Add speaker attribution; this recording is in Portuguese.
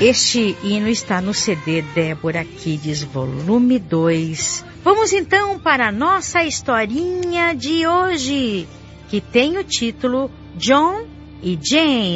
Speaker 1: Este hino está no CD Débora Kids Volume 2. Vamos então para a nossa historinha de hoje, que tem o título John e Jane.